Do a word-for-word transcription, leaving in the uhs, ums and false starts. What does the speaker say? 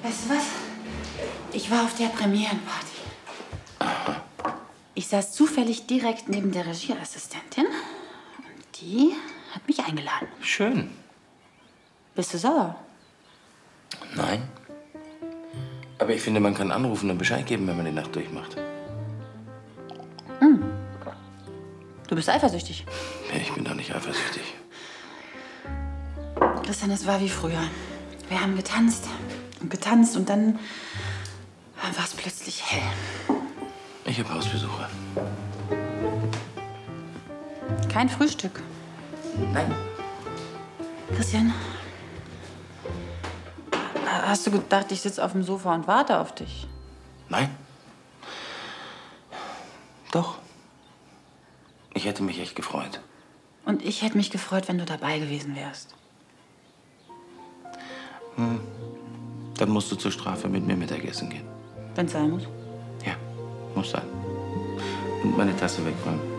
Weißt du was? Ich war auf der Premierenparty. Ich saß zufällig direkt neben der Regieassistentin. Und die hat mich eingeladen. Schön. Bist du sauer? Nein. Aber ich finde, man kann anrufen und Bescheid geben, wenn man die Nacht durchmacht. Hm. Du bist eifersüchtig. Ja, ich bin doch nicht eifersüchtig. Christian, es war wie früher. Wir haben getanzt und getanzt und dann war es plötzlich hell. Ich habe Hausbesuche. Kein Frühstück. Nein. Christian, hast du gedacht, ich sitze auf dem Sofa und warte auf dich? Nein. Doch. Ich hätte mich echt gefreut. Und ich hätte mich gefreut, wenn du dabei gewesen wärst. Hm. Dann musst du zur Strafe mit mir Mittagessen gehen. Wenn's sein muss. Ja, muss sein. Und meine Tasse wegräumen.